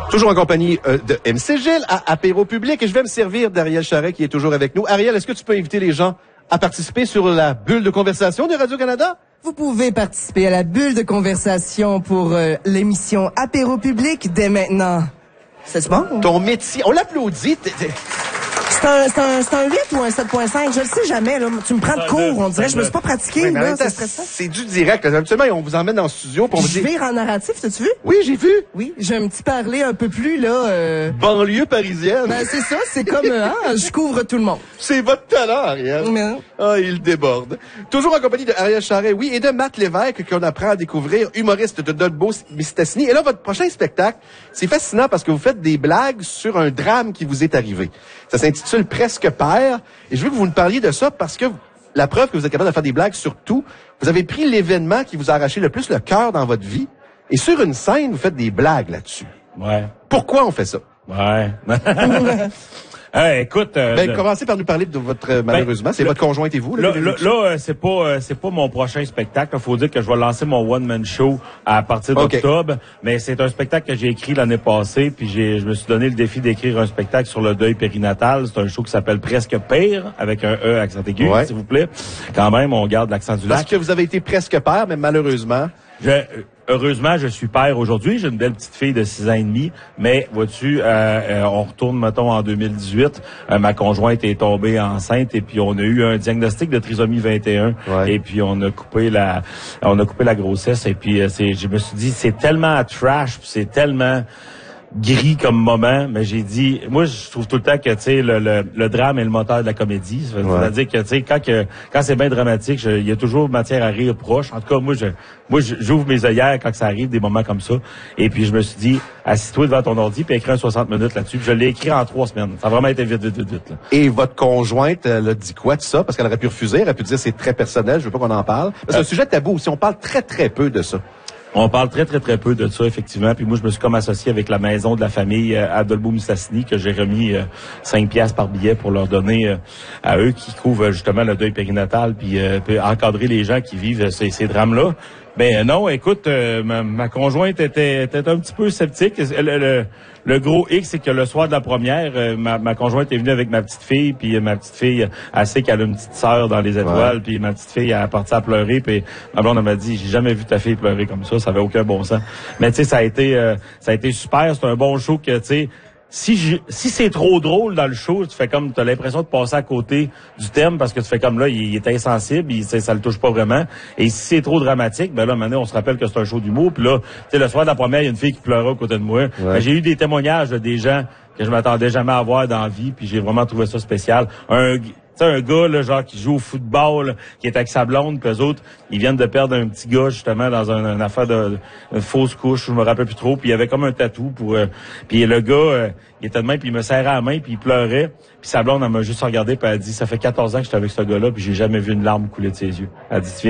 Toujours en compagnie de MC Gilles à Apéro Public et je vais me servir d'Ariel Charret qui est toujours avec nous. Ariel, est-ce que tu peux inviter les gens à participer sur la bulle de conversation de Radio-Canada? Vous pouvez participer à la bulle de conversation pour l'émission Apéro Public dès maintenant. C'est bon? Ton métier, on l'applaudit. C'est un 8 ou un 7.5? Je le sais jamais, là. Tu me prends de cours, on dirait. Je me suis pas pratiqué, oui, là. C'est stressant. C'est du direct. Là. Habituellement, on vous emmène dans le studio pour vous dire... Je vire en narratif, t'as-tu vu? Oui, j'ai vu. Oui, j'ai un petit parler un peu plus, là... Banlieue parisienne. Ben, c'est ça, c'est comme, je couvre tout le monde. C'est votre talent, Ariel. Ah, il déborde. Toujours en compagnie de Ariel Charret, oui, et de Matt Lévesque, qu'on apprend à découvrir, humoriste de Dolbeau-Mistassini. Et là, votre prochain spectacle, c'est fascinant parce que vous faites des blagues sur un drame qui vous est arrivé. Ça s'intitule Presque Père. Et je veux que vous nous parliez de ça parce que la preuve que vous êtes capable de faire des blagues sur tout, vous avez pris l'événement qui vous a arraché le plus le cœur dans votre vie. Et sur une scène, vous faites des blagues là-dessus. Ouais. Pourquoi on fait ça? Ouais. Écoute, commencez par nous parler de votre malheureusement, c'est votre conjointe et vous. Là, c'est pas mon prochain spectacle. Il faut dire que je vais lancer mon one man show à partir d'octobre, mais c'est un spectacle que j'ai écrit l'année passée, puis je me suis donné le défi d'écrire un spectacle sur le deuil périnatal. C'est un show qui s'appelle Presque Père avec un E accent aigu, s'il vous plaît. Quand même, on garde l'accent du lac. Parce que vous avez été presque père, mais malheureusement. Heureusement, je suis père aujourd'hui. J'ai une belle petite fille de 6 ans et demi. Mais, vois-tu, on retourne, mettons, en 2018. Ma conjointe est tombée enceinte et puis on a eu un diagnostic de trisomie 21. Ouais. Et puis on a coupé la grossesse. Et puis je me suis dit, c'est tellement trash, c'est tellement gris comme moment, mais j'ai dit, moi je trouve tout le temps que tu sais le drame est le moteur de la comédie. C'est-à-dire que tu sais quand c'est bien dramatique, il y a toujours matière à rire proche. En tout cas, moi j'ouvre mes œillères quand ça arrive des moments comme ça. Et puis je me suis dit, assis-toi devant ton ordi puis écris un 60 minutes là-dessus. Puis je l'ai écrit en 3 semaines. Ça a vraiment été vite là. Et votre conjointe l'a dit quoi de ça? Parce qu'elle aurait pu refuser, elle aurait pu dire c'est très personnel, je veux pas qu'on en parle. C'est un sujet tabou aussi, on parle très très peu de ça. On parle très peu de ça, effectivement. Puis moi, je me suis comme associé avec la maison de la famille à Dolbeau-Mistassini, que j'ai remis 5 piastres par billet pour leur donner à eux qui couvrent justement le deuil périnatal, puis encadrer les gens qui vivent ces drames-là. Ben non, écoute, ma conjointe était un petit peu sceptique. Le gros X, c'est que le soir de la première, ma conjointe est venue avec ma petite fille, puis ma petite fille, elle sait qu'elle a une petite sœur dans les étoiles, puis ma petite fille, elle est partie à pleurer, puis ma blonde, elle m'a dit, j'ai jamais vu ta fille pleurer comme ça avait aucun bon sens. Mais tu sais, ça a été super, c'est un bon show que, tu sais, si c'est trop drôle dans le show, tu fais comme, t'as l'impression de passer à côté du thème parce que tu fais comme là, il est insensible, ça le touche pas vraiment. Et si c'est trop dramatique, ben là, maintenant, on se rappelle que c'est un show d'humour. Puis là, tu sais, le soir de la première, il y a une fille qui pleurait à côté de moi. Ouais. J'ai eu des témoignages de des gens que je m'attendais jamais à voir dans la vie, puis j'ai vraiment trouvé ça spécial. Un gars, là, genre, qui joue au football, là, qui est avec sa blonde, puis eux autres, ils viennent de perdre un petit gars, justement, dans une affaire de fausse couche, je me rappelle plus trop, puis il y avait comme un tatou pour... puis le gars, il était de même, puis il me serrait la main, puis il pleurait, puis sa blonde, elle m'a juste regardé, puis elle a dit, ça fait 14 ans que j'étais avec ce gars-là, puis j'ai jamais vu une larme couler de ses yeux. Elle a dit,